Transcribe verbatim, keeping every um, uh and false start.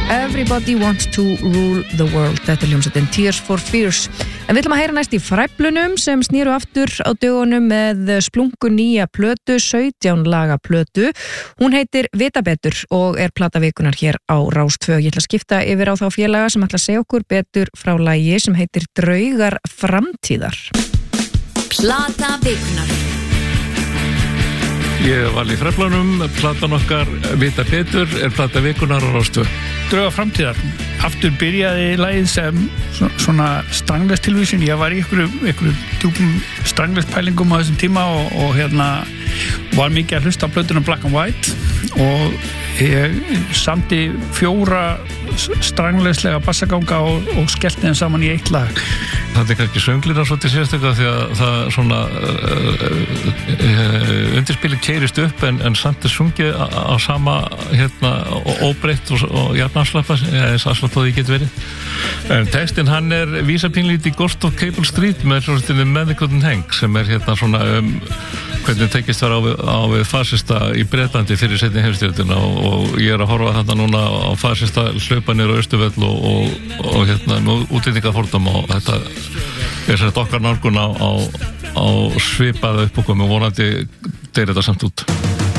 Everybody wants to rule the world. Þetta er hljómsveitin Tears for Fears. En við ætlum að heyra næst í Fræflunum sem snýru aftur á dögunum með splungu nýja plötu, sautján laga plötu. Hún heitir Vita betur og er plata vikunar hér á Rás tvö. Ég ætla að skipta yfir á þá félaga sem ætla að segja okkur betur frá lagi sem heitir Draugar framtíðar. Plata vikunar. Ég var í Fræflunum, platan okkar Vita betur er plata vikunar á Rás tvö. Draugar framtíðar. Aftur byrjaði lagið sem svona strangless tilvísun. Ég var í ykkur, ykkur djúpum strangless pælingum á þessum tíma og, og hérna var mikið að hlusta á plötuna Black and White og ég samti fjóra stranglesslega bassaganga og, og skellti þeim saman í eitt lag. Það er kannski sönglina svolítið sérstöka því að það svona uh, uh, undirspilið keyrist upp en, en samt er sungið á, á sama hérna óbreytt og, og jafnafslappa eins afslappað því getur verið. En textin hann er vísapínlít í Ghost of Cable Street með hljómsveitinni Medical Hang sem er hérna svona um hvernig tekist var á við, á við fasista í Bretlandi fyrir seinni heimsstyrjöldina og, og ég er að horfa þetta núna á fasista hlaupanir á Austurvöll og, og, og hérna með útlendingafordóma og þetta er sett okkar nálgun á, á, á svipaða uppbúkum og vonandi deyr þetta samt út.